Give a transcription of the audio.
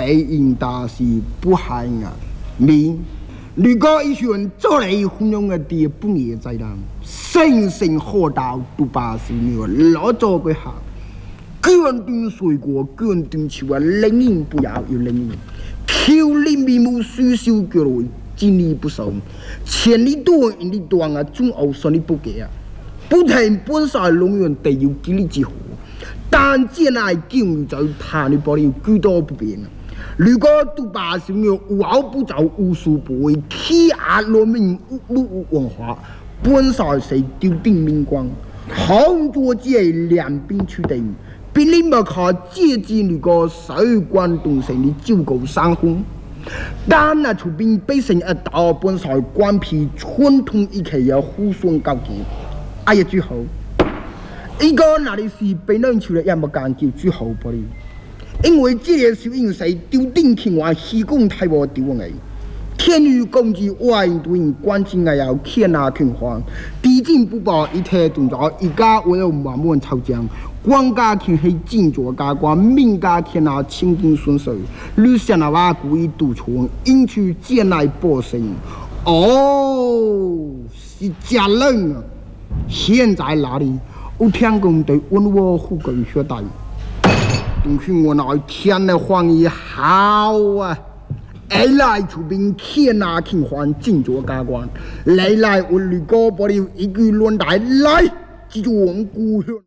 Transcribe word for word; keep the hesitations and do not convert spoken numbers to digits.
对应大是不害啊！你如果一选做来弘扬的地不业在人，生生活到都八十年，老早个下，根定水果，根定树啊，冷饮不要有冷饮，口里面无水手脚来，精力不松，千里多因里多啊，总后算你不给啊！不停本晒龙源地有几里之好，但见来见就谈你保留居多不便啊！如果都把什么有熬不着无数不会欺压农民无无文化，本晒是丢定明光，杭州这两边取定，比你们靠借鉴如果水关东城的照顾三分。但那出兵百姓一打本晒关皮串通一起要互相交结，哎呀最好，一个那里是被人出来也没干叫最好不哩。因为这个小因是丢定情话，西贡太无丢的。天雨公之外对应关心的要天拿天还，地震不保一切动作，一家为了慢慢吵架，官家天黑进作家官，民家天拿清净顺水，吕县那话故意杜错，引去见来百姓。哦，是家人啊！现在哪里有天公对温我护根学大。东西我那天的黄衣好啊！来来出兵，天拿天还，进作家官。来来，我吕高伯的一句论带来，记住我们故乡。